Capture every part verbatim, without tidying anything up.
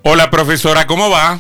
Hola profesora, ¿cómo va?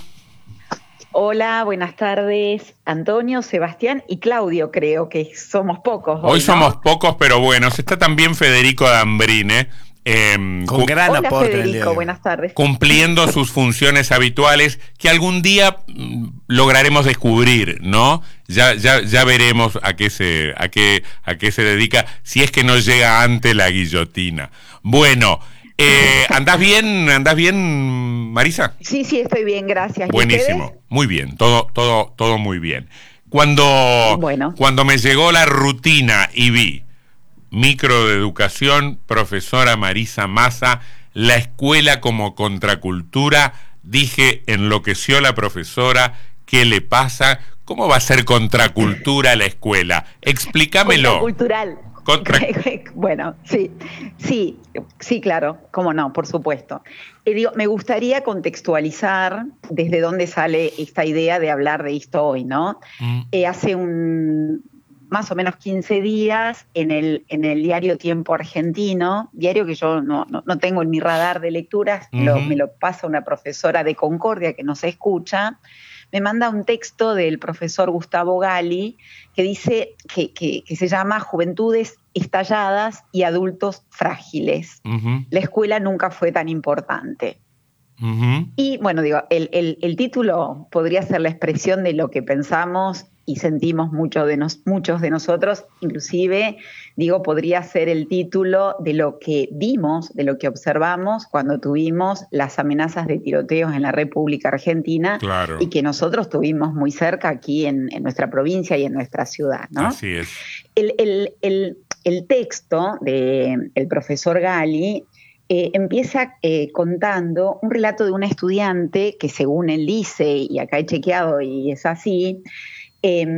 Hola, buenas tardes, Antonio, Sebastián y Claudio, creo que somos pocos Hoy hoy, somos ¿no? pocos, pero buenos. Está también Federico Dambrine, eh, Con cu- gran Hola aporte en el día Federico, de hoy. buenas tardes. cumpliendo sus funciones habituales que algún día mm, lograremos descubrir, ¿no? Ya, ya, ya veremos a qué se, a qué, a qué se dedica, si es que no llega ante la guillotina. Bueno, eh, ¿andás bien? ¿Andás bien, Marisa? Sí, sí, estoy bien, gracias. ¿Y ustedes? Buenísimo, muy bien, todo, todo, todo muy bien. Cuando, Bueno, cuando me llegó la rutina y vi micro de educación, profesora Marisa Massa, la escuela como contracultura, dije, enloqueció la profesora, ¿qué le pasa? ¿Cómo va a ser contracultura la escuela? Explícamelo. contracultural. Contra... Bueno, sí, sí, sí, claro, cómo no, por supuesto. Eh, digo, me gustaría contextualizar desde dónde sale esta idea de hablar de esto hoy, ¿no? Mm, Eh, hace un más o menos quince días en el, en el diario Tiempo Argentino, diario que yo no, no, no tengo en mi radar de lecturas, me lo, me ujú, lo pasa una profesora de Concordia que no se escucha, me manda un texto del profesor Gustavo Gali que dice que, que, que se llama Juventudes estalladas y adultos frágiles. ujú, La escuela nunca fue tan importante. ujú. Y bueno, digo, el, el, el título podría ser la expresión de lo que pensamos y sentimos mucho de nos, muchos de nosotros, inclusive, digo, podría ser el título de lo que vimos, de lo que observamos cuando tuvimos las amenazas de tiroteos en la República Argentina y Claro, que nosotros tuvimos muy cerca aquí en, en nuestra provincia y en nuestra ciudad, ¿no? así es. El, el, el, el texto del de profesor Gali eh, empieza eh, contando un relato de una estudiante que según él dice, y acá he chequeado y es así, eh,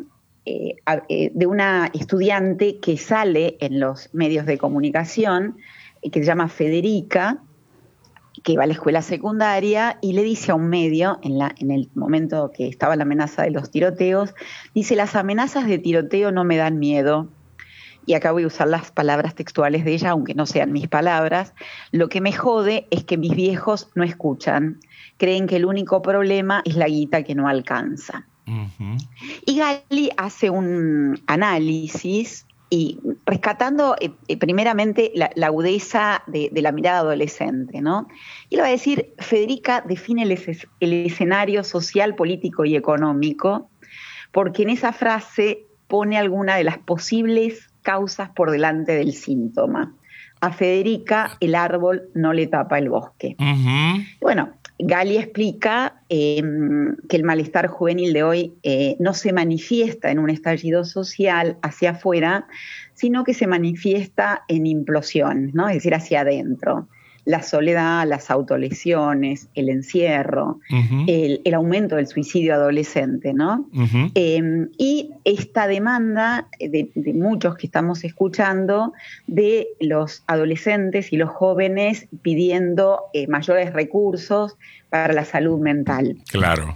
eh, eh, de una estudiante que sale en los medios de comunicación, eh, que se llama Federica, que va a la escuela secundaria y le dice a un medio, en, la, en el momento que estaba la amenaza de los tiroteos, dice, las amenazas de tiroteo no me dan miedo. Y acá voy a usar las palabras textuales de ella, aunque no sean mis palabras. Lo que me jode es que mis viejos no escuchan. Creen que el único problema es la guita que no alcanza. Ujú, Y Gali hace un análisis y rescatando eh, primeramente la, la agudeza de, de la mirada adolescente, ¿no? Y le va a decir, Federica define el, es, el escenario social, político y económico, porque en esa frase pone alguna de las posibles causas por delante del síntoma. A Federica el árbol no le tapa el bosque. ujú. Bueno, Gali explica eh, que el malestar juvenil de hoy eh, no se manifiesta en un estallido social hacia afuera, sino que se manifiesta en implosión, ¿no? Es decir, hacia adentro. La soledad, las autolesiones, el encierro, Ujú, el, el aumento del suicidio adolescente, ¿no? ujú. Eh, y esta demanda de, de muchos que estamos escuchando de los adolescentes y los jóvenes pidiendo eh, mayores recursos para la salud mental. Claro.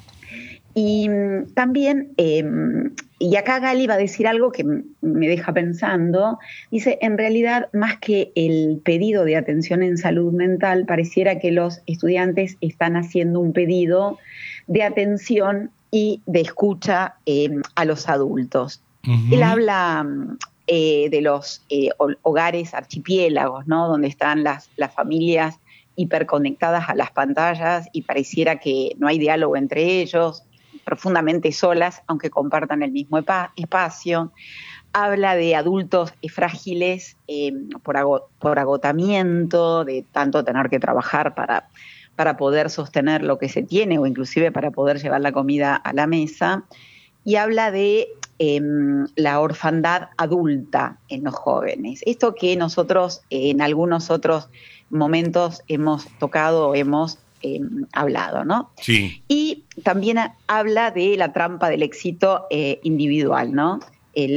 Y mm, también, eh, y acá Gali va a decir algo que me deja pensando, dice, en realidad, más que el pedido de atención en salud mental, pareciera que los estudiantes están haciendo un pedido de atención y de escucha eh, a los adultos. Él Ujú, habla eh, de los eh, hogares archipiélagos, ¿no? Donde están las, las familias hiperconectadas a las pantallas y pareciera que no hay diálogo entre ellos, profundamente solas, aunque compartan el mismo espacio. Habla de adultos frágiles eh, por, ago por agotamiento, de tanto tener que trabajar para, para poder sostener lo que se tiene o inclusive para poder llevar la comida a la mesa. Y habla de eh, la orfandad adulta en los jóvenes. Esto que nosotros eh, en algunos otros momentos hemos tocado, hemos eh, hablado, ¿no? sí. Y también habla de la trampa del éxito eh, individual, ¿no?